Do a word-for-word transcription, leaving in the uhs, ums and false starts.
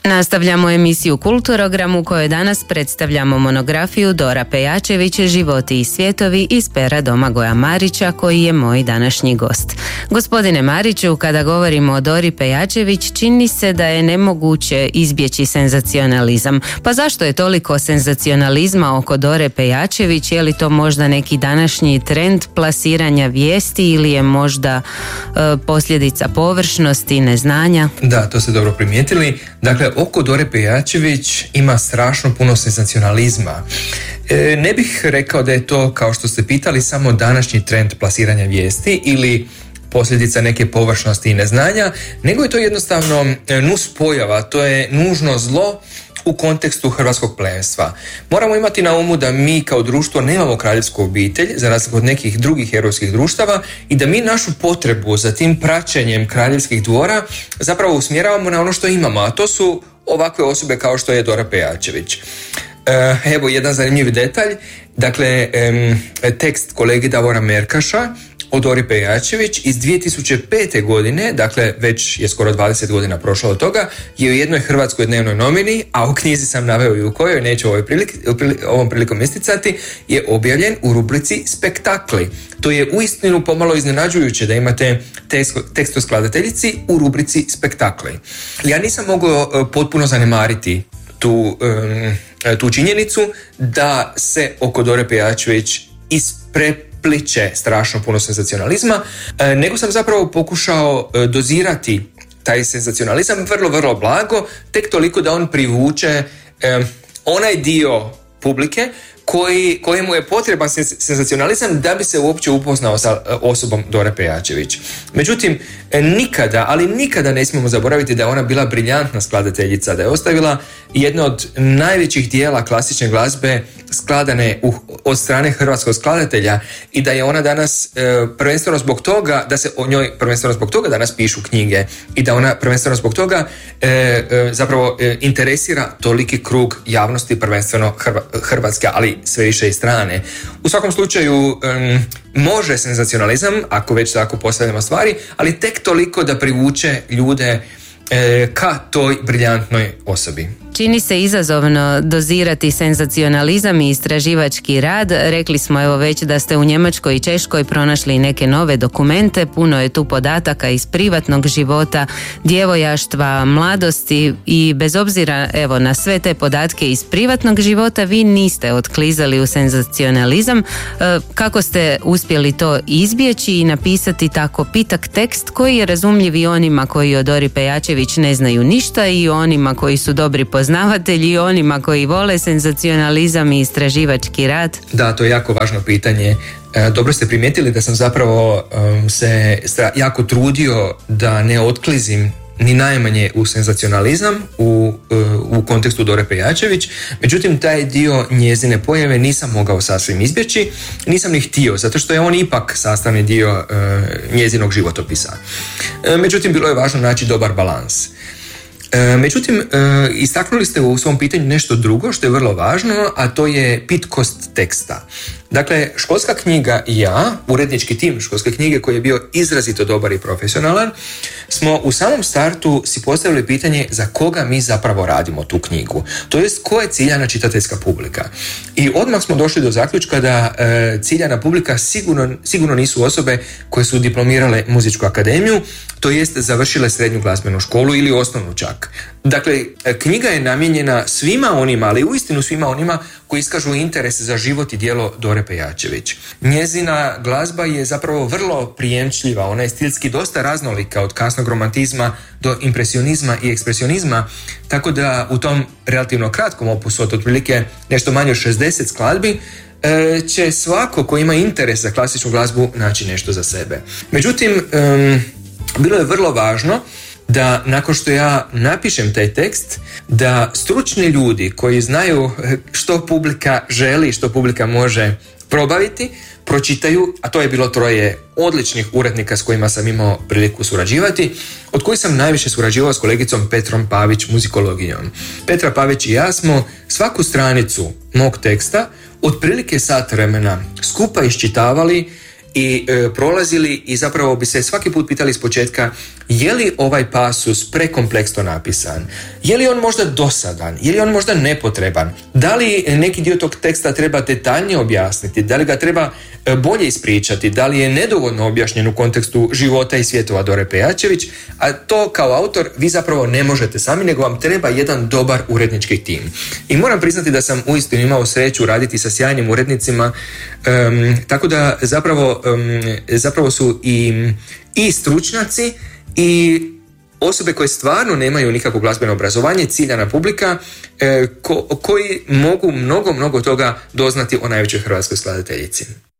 Nastavljamo emisiju Kulturogram u kojoj danas predstavljamo monografiju Dora Pejačević, Životi i svjetovi iz pera Domagoja Marića, koji je moj današnji gost. Gospodine Mariću, kada govorimo o Dori Pejačević, čini se da je nemoguće izbjeći senzacionalizam. Pa zašto je toliko senzacionalizma oko Dore Pejačević? Je li to možda neki današnji trend plasiranja vijesti ili je možda e, posljedica površnosti, neznanja? Da, to ste dobro primijetili. Dakle, oko Dore Pejačević ima strašno puno senzacionalizma. E, ne bih rekao da je to, kao što ste pitali, samo današnji trend plasiranja vijesti ili posljedica neke površnosti i neznanja, nego je to jednostavno nuspojava, to je nužno zlo u kontekstu hrvatskog plemstva. Moramo imati na umu da mi kao društvo nemamo kraljevsku obitelj, za razliku od nekih drugih europskih društava, i da mi našu potrebu za tim praćenjem kraljevskih dvora zapravo usmjeravamo na ono što imamo, a to su ovakve osobe kao što je Dora Pejačević. Evo jedan zanimljiv detalj, dakle tekst kolege Davora Merkaša o Dori Pejačević iz dvije tisuće pete. godine, dakle već je skoro dvadeset godina prošlo od toga, je u jednoj hrvatskoj dnevnoj novini, a u knjizi sam naveo i u kojoj, neću ovoj prilike, ovom prilikom isticati, je objavljen u rubrici Spektakli. To je uistinu pomalo iznenađujuće da imate tekst, tekst o skladateljici u rubrici Spektakli. Ja nisam mogao potpuno zanemariti tu, tu činjenicu da se oko Dore Pejačević ispre pliče strašno puno senzacionalizma, e, nego sam zapravo pokušao e, dozirati taj senzacionalizam vrlo, vrlo blago, tek toliko da on privuče e, onaj dio publike koji, kojemu je potreban senzacionalizam da bi se uopće upoznao sa osobom Dore Pejačević. Međutim, nikada, ali nikada ne smijemo zaboraviti da je ona bila briljantna skladateljica, da je ostavila jedno od najvećih dijela klasične glazbe skladane u, od strane hrvatskog skladatelja i da je ona danas e, prvenstveno zbog toga, da se o njoj prvenstveno zbog toga danas pišu knjige i da ona prvenstveno zbog toga e, e, zapravo e, interesira toliki krug javnosti, prvenstveno hrva, hrvatske, ali sve više i strane. U svakom slučaju e, može senzacionalizam, ako već tako postavljamo stvari, ali tek toliko da privuče ljude e, ka toj briljantnoj osobi. Čini se izazovno dozirati senzacionalizam i istraživački rad. Rekli smo evo već da ste u Njemačkoj i Češkoj pronašli neke nove dokumente, puno je tu podataka iz privatnog života, djevojaštva, mladosti i bez obzira evo na sve te podatke iz privatnog života vi niste otklizali u senzacionalizam. Kako ste uspjeli to izbjeći i napisati tako pitak tekst koji je razumljiv i onima koji o Dori Pejačević ne znaju ništa i onima koji su dobri poznavatelji i onima koji vole senzacionalizam i istraživački rad? Da, to je jako važno pitanje. E, dobro ste primijetili da sam zapravo um, se jako trudio da ne otklizim ni najmanje u senzacionalizam u, u kontekstu Dore Pejačević, međutim taj dio njezine pojave nisam mogao sasvim izbjeći, nisam ni htio, zato što je on ipak sastavni dio uh, njezinog životopisa. E, međutim, bilo je važno naći dobar balans. E, međutim, e, istaknuli ste u svom pitanju nešto drugo što je vrlo važno, a to je pitkost teksta. Dakle, školska knjiga i ja, urednički tim školske knjige koji je bio izrazito dobar i profesionalan, smo u samom startu si postavili pitanje za koga mi zapravo radimo tu knjigu. To jest, ko je ciljana čitateljska publika. I odmah smo došli do zaključka da e, ciljana publika sigurno, sigurno nisu osobe koje su diplomirale muzičku akademiju, to jest završile srednju glazbenu školu ili osnovnu čak. Dakle, knjiga je namijenjena svima onima, ali uistinu svima onima koji iskažu interes za život i djelo Dore Pejačević. Njezina glazba je zapravo vrlo prijemčljiva, ona je stilski dosta raznolika od kasnog romantizma do impresionizma i ekspresionizma, tako da u tom relativno kratkom opusu od otprilike nešto manje od šezdeset skladbi će svako ko ima interes za klasičnu glazbu naći nešto za sebe. Međutim, um, bilo je vrlo važno da nakon što ja napišem taj tekst, da stručni ljudi koji znaju što publika želi, što publika može probaviti, pročitaju, a to je bilo troje odličnih urednika s kojima sam imao priliku surađivati, od kojih sam najviše surađivao s kolegicom Petrom Pavić, muzikologijom. Petra Pavić i ja smo svaku stranicu mog teksta otprilike sat vremena skupa iščitavali i e, prolazili i zapravo bi se svaki put pitali iz početka je li ovaj pasus prekompleksno napisan, je li on možda dosadan, je li on možda nepotreban, da li neki dio tog teksta treba detaljnije objasniti, da li ga treba e, bolje ispričati, da li je nedovoljno objašnjen u kontekstu života i svjetova Dore Pejačević, a to kao autor vi zapravo ne možete sami, nego vam treba jedan dobar urednički tim. I moram priznati da sam uistinu imao sreću raditi sa sjajnim urednicima, um, tako da zapravo, um, zapravo su i, i stručnjaci i osobe koje stvarno nemaju nikakvo glazbeno obrazovanje, ciljana publika, eh, ko, koji mogu mnogo, mnogo toga doznati o najvećoj hrvatskoj skladateljici.